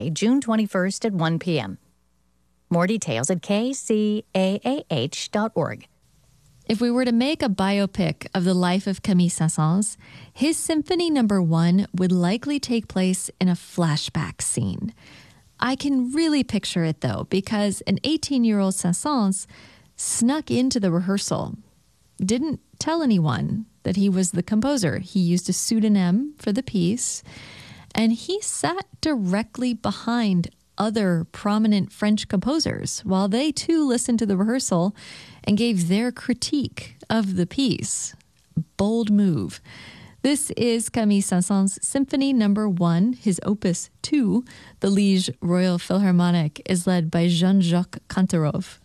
June 21st at 1 p.m. More details at kcaah.org. If we were to make a biopic of the life of Camille Saint-Saëns, his Symphony No. 1 would likely take place in a flashback scene. I can really picture it, though, because an 18-year-old Saint-Saëns snuck into the rehearsal, didn't tell anyone that he was the composer. He used a pseudonym for the piece, and he sat directly behind other prominent French composers while they too listened to the rehearsal and gave their critique of the piece. Bold move. This is Camille Saint-Saëns' Symphony No. 1, his Opus 2. The Liège Royal Philharmonic is led by Jean-Jacques Cantarov.